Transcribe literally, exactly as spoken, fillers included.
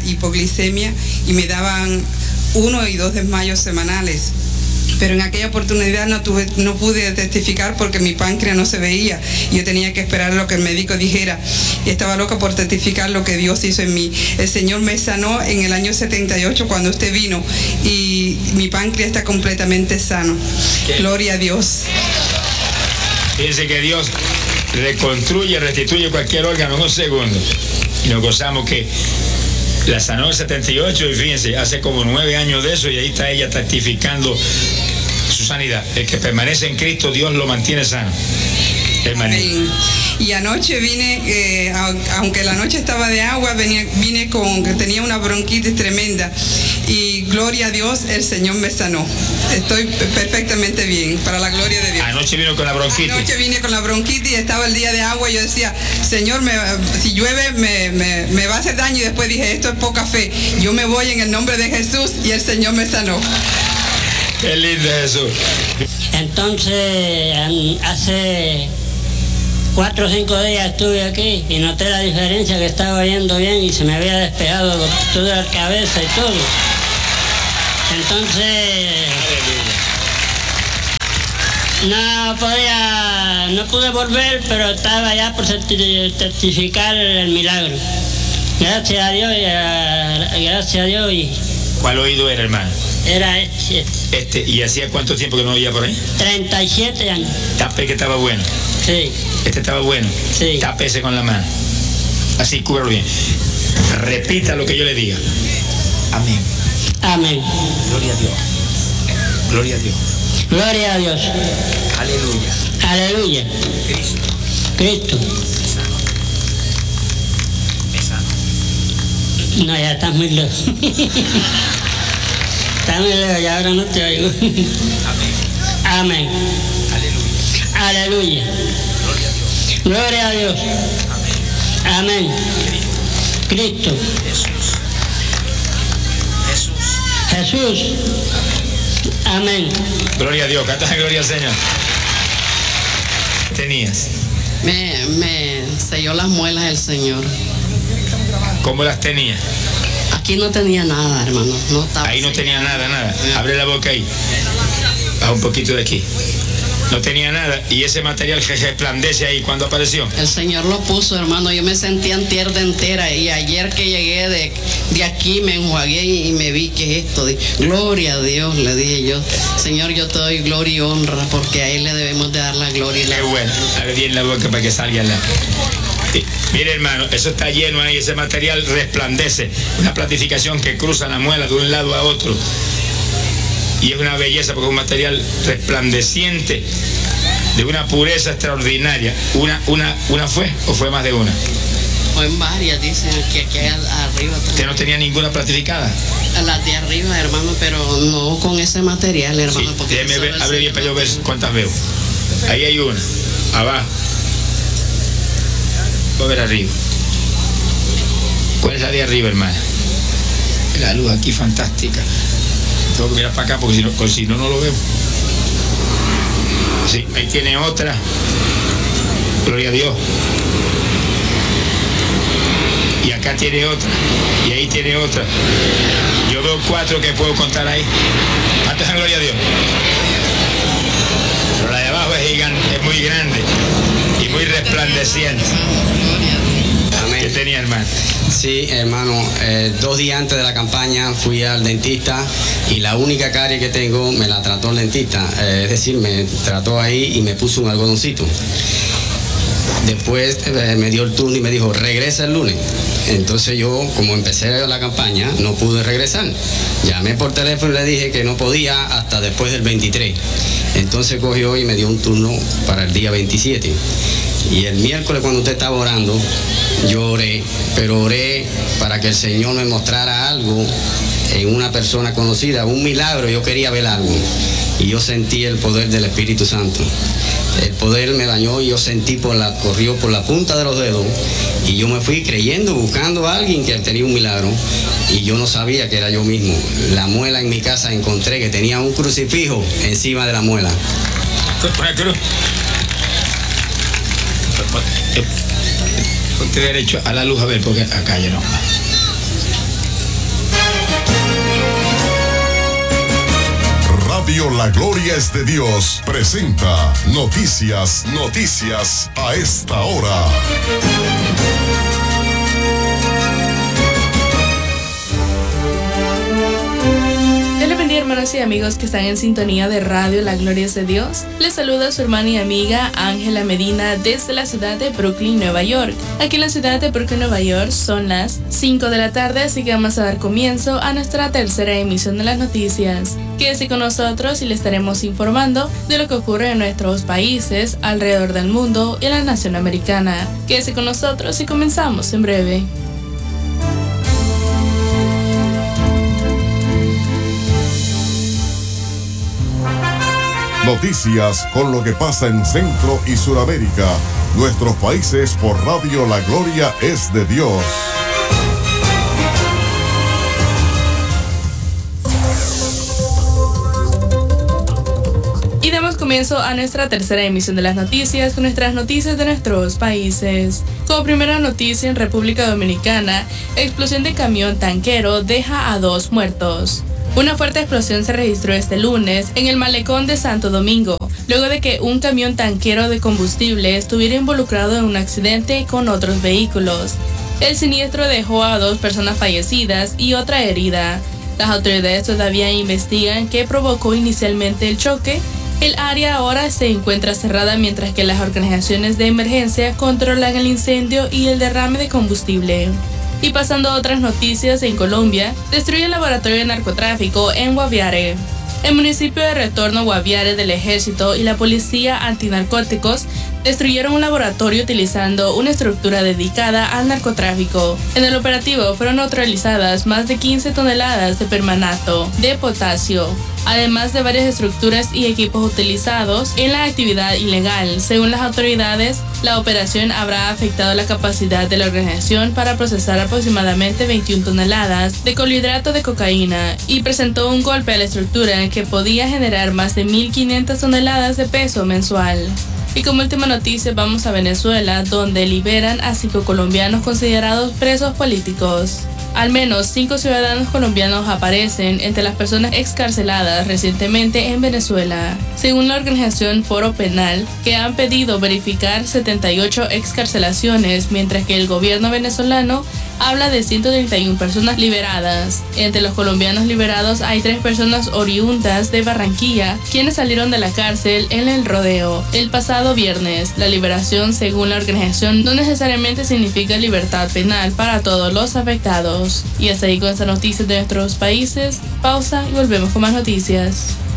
hipoglicemia y me daban uno y dos desmayos semanales. Pero en aquella oportunidad no tuve, no pude testificar porque mi páncreas no se veía. Yo tenía que esperar lo que el médico dijera. Y estaba loca por testificar lo que Dios hizo en mí. El Señor me sanó en el año setenta y ocho cuando usted vino y mi páncreas está completamente sano. ¿Qué? Gloria a Dios. Fíjense que Dios reconstruye, restituye cualquier órgano en un segundo. Y nos gozamos que la sanó en el setenta y ocho y fíjense, hace como nueve años de eso y ahí está ella testificando su sanidad. El que permanece en Cristo, Dios lo mantiene sano. Amén. Y anoche vine, eh, aunque la noche estaba de agua, venía, vine con que tenía una bronquitis tremenda y gloria a Dios, el Señor me sanó. Estoy perfectamente bien, para la gloria de Dios. Anoche vino con la bronquitis. Anoche vine con la bronquitis, estaba el día de agua y yo decía, Señor, me, si llueve me, me, me va a hacer daño, y después dije, esto es poca fe. Yo me voy en el nombre de Jesús y el Señor me sanó. Qué lindo Jesús. Entonces, hace cuatro o cinco días estuve aquí y noté la diferencia, que estaba yendo bien y se me había despejado toda la cabeza y todo. Entonces, no podía, no pude volver, pero estaba ya por certificar el milagro. Gracias a Dios, y a, gracias a Dios. Y ¿cuál oído era, hermano? Era este. Este, ¿y hacía cuánto tiempo que no oía por ahí? treinta y siete años. Tape que estaba bueno. Sí. Este estaba bueno. Sí. Tápese con la mano. Así, cúbralo bien. Repita lo que yo le diga. Amén. Amén. Gloria a Dios. Gloria a Dios. Gloria a Dios. Aleluya. Aleluya. Cristo. Cristo. Me sano. No, ya estás muy lejos. Estás muy lejos, ya ahora no te oigo. Amén. Amén. Aleluya. Aleluya. Gloria a Dios. Gloria a Dios. Amén. Amén. Cristo. Jesús. Jesús. Jesús. Amén. Gloria a Dios. Canta gloria al Señor. ¿Tenías? Me, me selló las muelas el Señor. ¿Cómo las tenías? Aquí no tenía nada, hermano. No estaba Ahí no sellado. tenía nada, nada. Abre la boca ahí. Baja un poquito de aquí. No tenía nada. Y ese material que resplandece ahí, ¿cuándo apareció? El Señor lo puso, hermano. Yo me sentía en tierra entera. Y ayer que llegué de, de aquí me enjuagué y, y me vi que es esto. De, gloria a Dios, le dije yo. Señor, yo te doy gloria y honra porque a Él le debemos de dar la gloria y la Qué bueno. Abre bien la boca para que salga la... Sí. Mire, hermano, eso está lleno ahí. Ese material resplandece. Una platificación que cruza la muela de un lado a otro. Y es una belleza porque es un material resplandeciente de una pureza extraordinaria. ¿Una, una, una fue o fue más de una? Fue en varias, dicen que aquí arriba. ¿Usted no tenía ninguna platificada? Las de arriba, hermano, pero no con ese material, hermano. Sí, porque déjeme ver, solo el abre bien Señor para yo ver lo tiene. cuántas veo. Ahí hay una, abajo. Voy a ver arriba. ¿Cuál es la de arriba, hermana? La luz aquí fantástica. Tengo que mirar para acá porque si no, porque si no, no lo veo. Sí, ahí tiene otra. Gloria a Dios. Y acá tiene otra. Y ahí tiene otra. Yo veo cuatro que puedo contar ahí. ¿Cuántas? Gloria a Dios. Pero la de abajo es gigante, es muy grande y muy resplandeciente. Amén. ¿Qué tenía, hermano? Sí, hermano, eh, dos días antes de la campaña fui al dentista y la única carie que tengo me la trató el dentista, eh, es decir, me trató ahí y me puso un algodoncito. Después eh, me dio el turno y me dijo, regresa el lunes. Entonces yo, como empecé la campaña, no pude regresar. Llamé por teléfono y le dije que no podía hasta después del veintitrés. Entonces cogió y me dio un turno para el día veintisiete. Y el miércoles cuando usted estaba orando, yo oré, pero oré para que el Señor me mostrara algo en una persona conocida, un milagro, yo quería ver algo. Y yo sentí el poder del Espíritu Santo. El poder me dañó y yo sentí por la, corrió por la punta de los dedos y yo me fui creyendo, buscando a alguien que tenía un milagro y yo no sabía que era yo mismo. La muela en mi casa encontré que tenía un crucifijo encima de la muela. Ponte derecho a la luz a ver porque acá ya no. Radio La Gloria es de Dios presenta Noticias, Noticias a esta hora. Hermanos y amigos que están en sintonía de Radio La Gloria es de Dios, les saluda su hermana y amiga Ángela Medina desde la ciudad de Brooklyn, Nueva York. Aquí en la ciudad de Brooklyn, Nueva York son las cinco de la tarde, así que vamos a dar comienzo a nuestra tercera emisión de las noticias. Quédese con nosotros y le estaremos informando de lo que ocurre en nuestros países, alrededor del mundo y en la nación americana. Quédese con nosotros y comenzamos en breve. Noticias con lo que pasa en Centro y Suramérica, nuestros países por Radio La Gloria es de Dios. Y damos comienzo a nuestra tercera emisión de las noticias con nuestras noticias de nuestros países. Como primera noticia, en República Dominicana, explosión de camión tanquero deja a dos muertos. Una fuerte explosión se registró este lunes en el malecón de Santo Domingo, luego de que un camión tanquero de combustible estuviera involucrado en un accidente con otros vehículos. El siniestro dejó a dos personas fallecidas y otra herida. Las autoridades todavía investigan qué provocó inicialmente el choque. El área ahora se encuentra cerrada mientras que las organizaciones de emergencia controlan el incendio y el derrame de combustible. Y pasando a otras noticias, en Colombia, destruye el laboratorio de narcotráfico en Guaviare. El municipio de Retorno Guaviare del Ejército y la Policía Antinarcóticos destruyeron un laboratorio utilizando una estructura dedicada al narcotráfico. En el operativo fueron neutralizadas más de quince toneladas de permanato de potasio, además de varias estructuras y equipos utilizados en la actividad ilegal. Según las autoridades, la operación habrá afectado la capacidad de la organización para procesar aproximadamente veintiuna toneladas de clorhidrato de cocaína y presentó un golpe a la estructura que podía generar más de mil quinientas toneladas de peso mensual. Y como última noticia vamos a Venezuela, donde liberan a cinco colombianos considerados presos políticos. Al menos cinco ciudadanos colombianos aparecen entre las personas excarceladas recientemente en Venezuela, según la organización Foro Penal, que han pedido verificar setenta y ocho excarcelaciones, mientras que el gobierno venezolano habla de ciento treinta y una personas liberadas. Entre los colombianos liberados hay tres personas oriundas de Barranquilla, quienes salieron de la cárcel en El Rodeo el pasado viernes. La liberación, según la organización, no necesariamente significa libertad penal para todos los afectados. Y hasta ahí con esta noticia de nuestros países. Pausa y volvemos con más noticias.